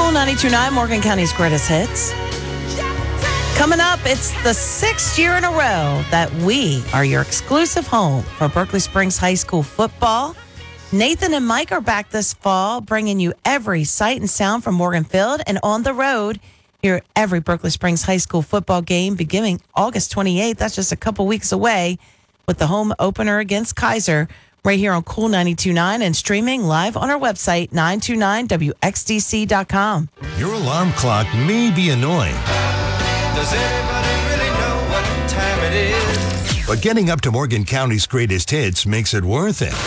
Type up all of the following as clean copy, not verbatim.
Cool 92.9, Morgan County's greatest hits. Coming up, it's the 6th year in a row that we are your exclusive home for Berkeley Springs High School football. Nathan and Mike are back this fall, bringing you every sight and sound from Morgan Field and on the road. Hear every Berkeley Springs High School football game beginning August 28th. That's just a couple weeks away with the home opener against Kaiser right here on Cool 92.9 and streaming live on our website, 929wxdc.com. Your alarm clock may be annoying. Does anybody really know what time it is? But getting up to Morgan County's greatest hits makes it worth it.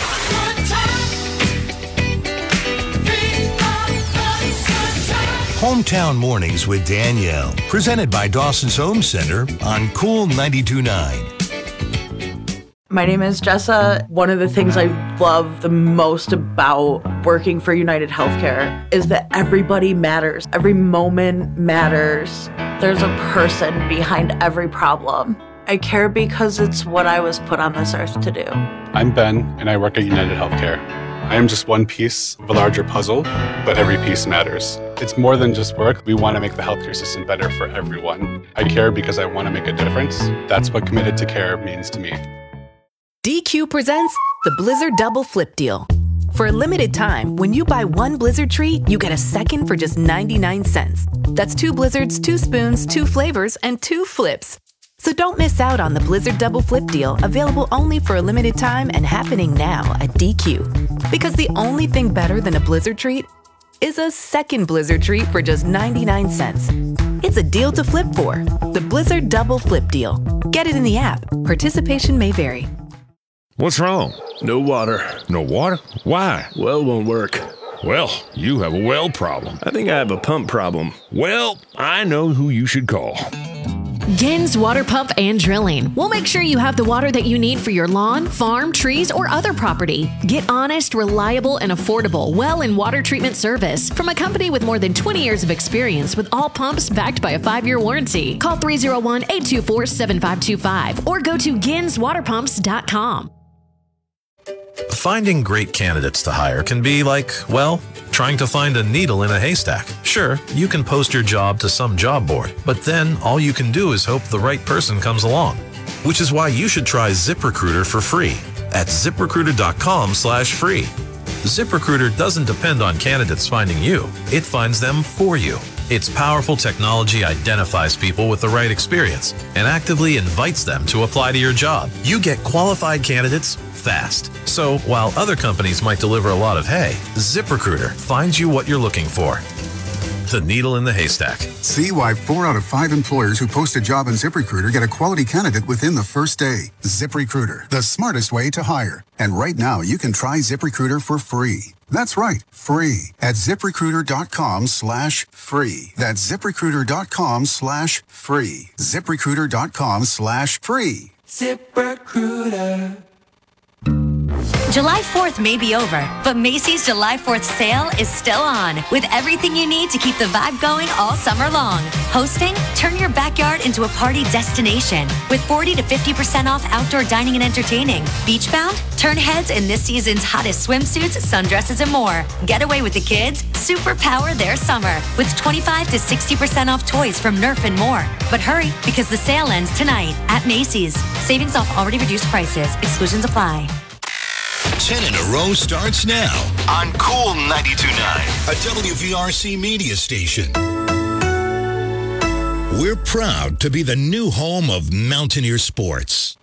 Hometown Mornings with Danielle, presented by Dawson's Home Center on Cool 92.9. My name is Jessa. One of the things I love the most about working for United Healthcare is that everybody matters. Every moment matters. There's a person behind every problem. I care because it's what I was put on this earth to do. I'm Ben, and I work at United Healthcare. I am just one piece of a larger puzzle, but every piece matters. It's more than just work. We want to make the healthcare system better for everyone. I care because I want to make a difference. That's what committed to care means to me. DQ presents the Blizzard Double Flip Deal. For a limited time, when you buy one Blizzard treat, you get a second for just 99 cents. That's 2 Blizzards, 2 spoons, 2 flavors, and 2 flips. So don't miss out on the Blizzard Double Flip Deal, available only for a limited time and happening now at DQ. Because the only thing better than a Blizzard treat is a second Blizzard treat for just 99 cents. It's a deal to flip for. The Blizzard Double Flip Deal. Get it in the app. Participation may vary. What's wrong? No water. No water? Why? Well won't work. Well, you have a well problem. I think I have a pump problem. Well, I know who you should call. Gins Water Pump and Drilling. We'll make sure you have the water that you need for your lawn, farm, trees, or other property. Get honest, reliable, and affordable well and water treatment service from a company with more than 20 years of experience with all pumps backed by a 5-year warranty. Call 301-824-7525 or go to ginswaterpumps.com. Finding great candidates to hire can be like, well, trying to find a needle in a haystack. Sure, you can post your job to some job board, but then all you can do is hope the right person comes along. Which is why you should try ZipRecruiter for free at ZipRecruiter.com/free. ZipRecruiter doesn't depend on candidates finding you. It finds them for you. Its powerful technology identifies people with the right experience and actively invites them to apply to your job. You get qualified candidates fast. So while other companies might deliver a lot of hay, ZipRecruiter finds you what you're looking for. The needle in the haystack. See why 4 out of 5 employers who post a job on ZipRecruiter get a quality candidate within the first day. ZipRecruiter, the smartest way to hire. And right now, you can try ZipRecruiter for free. That's right, free at ZipRecruiter.com/free. That's ZipRecruiter.com/free. ZipRecruiter.com/free. ZipRecruiter. July 4th may be over, but Macy's July 4th sale is still on with everything you need to keep the vibe going all summer long. Hosting? Turn your backyard into a party destination with 40 to 50% off outdoor dining and entertaining. Beachbound? Turn heads in this season's hottest swimsuits, sundresses, and more. Get away with the kids? Superpower their summer with 25 to 60% off toys from Nerf and more. But hurry, because the sale ends tonight at Macy's. Savings off already reduced prices. Exclusions apply. 10 in a row starts now on Cool 92.9, a WVRC media station. We're proud to be the new home of Mountaineer Sports.